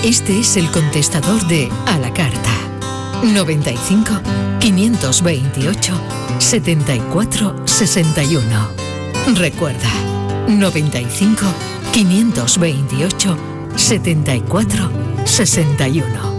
Este es el contestador de A la Carta. 95 528 74 61. Recuerda, 95 528 74 61.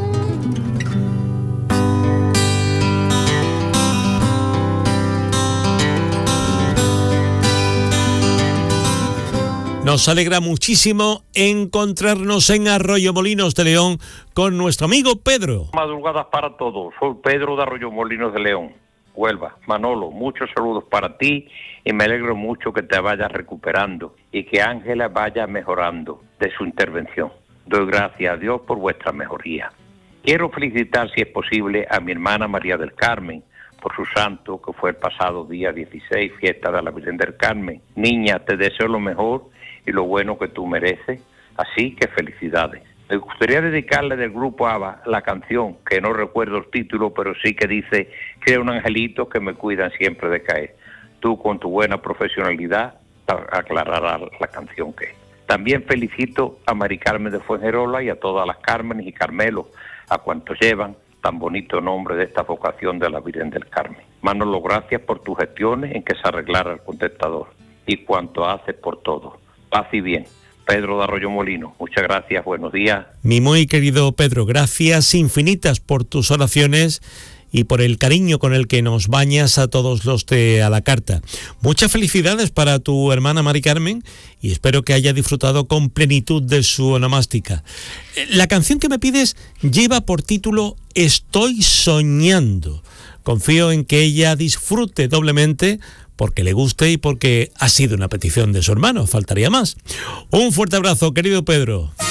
Nos alegra muchísimo encontrarnos en Arroyomolinos de León con nuestro amigo Pedro. Madrugadas para todos. Soy Pedro de Arroyomolinos de León, Huelva. Manolo, muchos saludos para ti y me alegro mucho que te vayas recuperando y que Ángela vaya mejorando de su intervención. Doy gracias a Dios por vuestra mejoría. Quiero felicitar, si es posible, a mi hermana María del Carmen por su santo, que fue el pasado día 16, fiesta de la Virgen del Carmen. Niña, te deseo lo mejor y lo bueno que tú mereces, así que felicidades. Me gustaría dedicarle del grupo ABBA la canción, que no recuerdo el título, pero sí que dice: que un angelito que me cuidan siempre de caer. Tú con tu buena profesionalidad aclararás la canción que es. También felicito a Mari Carmen de Fuengirola y a todas las Cármenes y Carmelos, a cuantos llevan tan bonito nombre de esta vocación de la Virgen del Carmen. Manolo, gracias por tus gestiones en que se arreglara el contestador y cuanto haces por todo. Paz y bien. Pedro de Arroyomolinos, muchas gracias, buenos días. Mi muy querido Pedro, gracias infinitas por tus oraciones y por el cariño con el que nos bañas a todos los de A la Carta. Muchas felicidades para tu hermana Mari Carmen y espero que haya disfrutado con plenitud de su onomástica. La canción que me pides lleva por título Estoy soñando. Confío en que ella disfrute doblemente porque le guste y porque ha sido una petición de su hermano, faltaría más. Un fuerte abrazo, querido Pedro.